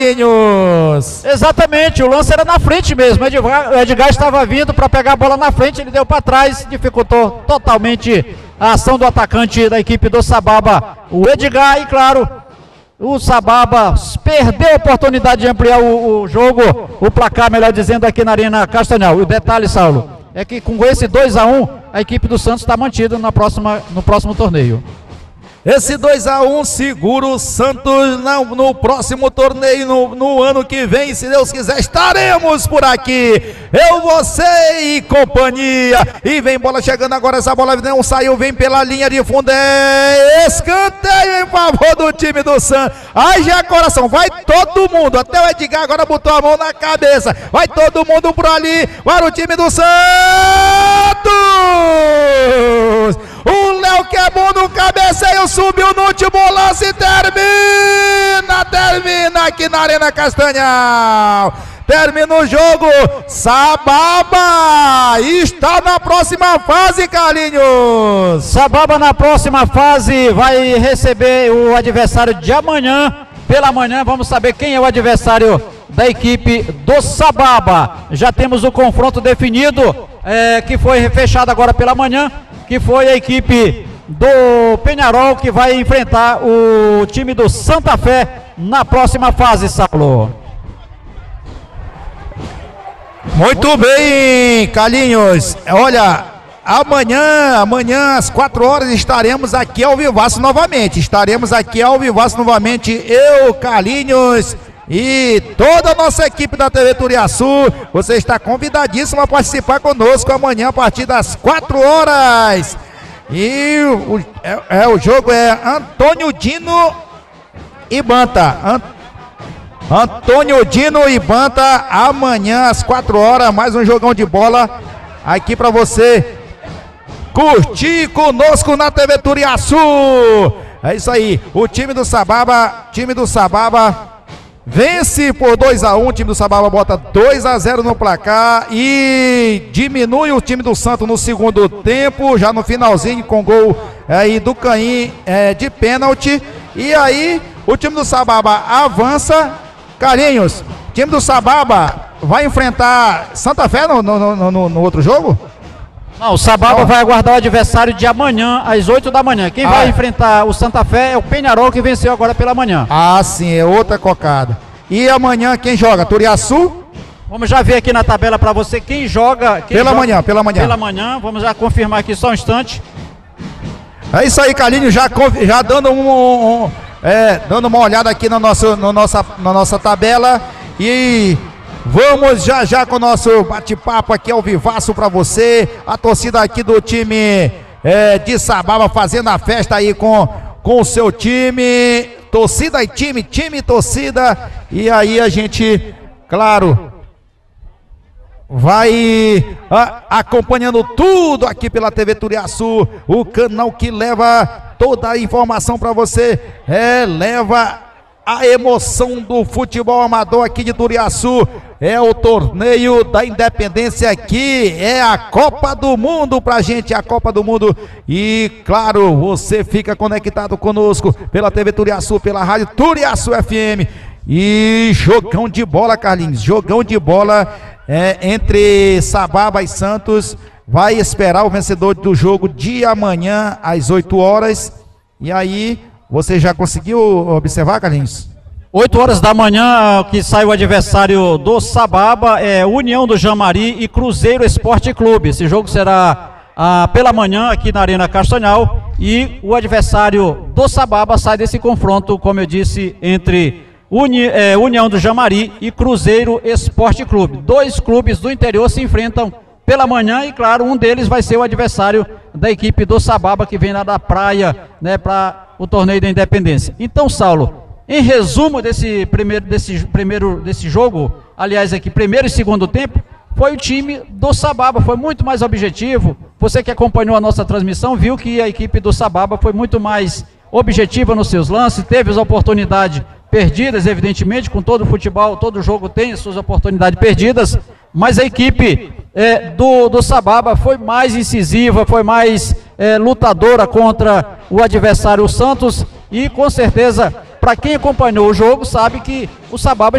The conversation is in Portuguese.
Exatamente, o lance era na frente mesmo. O Edgar estava vindo para pegar a bola na frente, ele deu para trás, dificultou totalmente a ação do atacante da equipe do Sababa, o Edgar, e claro, o Sababa perdeu a oportunidade de ampliar o jogo, o placar, melhor dizendo, aqui na Arena Castanhal. E o detalhe, Saulo, é que com esse 2-1, a equipe do Santos está mantida no próximo torneio. Esse 2-1 segura o Santos no próximo torneio, no ano que vem, se Deus quiser, estaremos por aqui. Eu, você e companhia. E vem bola chegando agora, essa bola não saiu, vem pela linha de fundo, é escanteio em favor do time do Santos. Haja coração, vai todo mundo, até o Edgar agora botou a mão na cabeça. Vai todo mundo por ali, para o time do Santos. O Léo que é bom no cabeceio, subiu no último lance, termina aqui na Arena Castanhal. Termina o jogo, Sababa está na próxima fase, Carlinhos. Sababa na próxima fase vai receber o adversário de amanhã. Pela manhã vamos saber quem é o adversário da equipe do Sababa. Já temos o confronto definido, que foi fechado agora pela manhã, que foi a equipe do Peñarol que vai enfrentar o time do Santa Fé na próxima fase, Saulo. Muito bem, Carlinhos. Olha, amanhã às 4 horas estaremos aqui ao vivaço novamente. Eu, Carlinhos e toda a nossa equipe da TV Turiaçu. Você está convidadíssimo a participar conosco amanhã a partir das 4 horas. E o jogo é Antônio Dino e Banta. Antônio Dino e Banta, amanhã às 4 horas, mais um jogão de bola aqui para você curtir conosco na TV Turiaçu. É isso aí, o time do Sababa vence por 2-1, o time do Sababa bota 2-0 no placar e diminui o time do Santos no segundo tempo, já no finalzinho com gol aí do Caim de pênalti. E aí o time do Sababa avança. Carlinhos, o time do Sababa vai enfrentar Santa Fé no outro jogo? Não, o Sababa vai aguardar o adversário de amanhã, às 8 da manhã. Quem vai enfrentar o Santa Fé é o Peñarol, que venceu agora pela manhã. Ah, sim, é outra cocada. E amanhã quem joga? Turiaçu? Vamos já ver aqui na tabela para você quem joga. Pela manhã. Pela manhã, vamos já confirmar aqui só um instante. É isso aí, Carlinhos, já dando dando uma olhada aqui na nossa tabela. E vamos já com o nosso bate-papo aqui ao vivaço para você. A torcida aqui do time de Sababa fazendo a festa aí com o seu time. Torcida e time e torcida. E aí a gente, claro, vai acompanhando tudo aqui pela TV Turiaçu, o canal que leva toda a informação para você, leva a emoção do futebol amador aqui de Turiaçu. É o torneio da Independência aqui, é a Copa do Mundo pra gente, a Copa do Mundo. E claro, você fica conectado conosco pela TV Turiaçu, pela rádio Turiaçu FM. E jogão de bola, Carlinhos, jogão de bola entre Sababa e Santos. Vai esperar o vencedor do jogo de amanhã às 8 horas. E aí, você já conseguiu observar, Carlinhos? 8 horas da manhã que sai o adversário do Sababa, União do Jamari e Cruzeiro Esporte Clube. Esse jogo será pela manhã aqui na Arena Castanhal. E o adversário do Sababa sai desse confronto, como eu disse, entre União do Jamari e Cruzeiro Esporte Clube. 2 clubes do interior se enfrentam pela manhã e, claro, um deles vai ser o adversário da equipe do Sababa, que vem lá da praia, né, para o torneio da Independência. Então, Saulo, em resumo desse jogo, aliás, aqui, primeiro e segundo tempo, foi o time do Sababa, foi muito mais objetivo. Você que acompanhou a nossa transmissão viu que a equipe do Sababa foi muito mais objetiva nos seus lances, teve as oportunidades perdidas, evidentemente, com todo o futebol, todo jogo tem as suas oportunidades perdidas, mas a equipe do Sababa foi mais incisiva, foi mais lutadora contra o adversário Santos, e com certeza para quem acompanhou o jogo sabe que o Sababa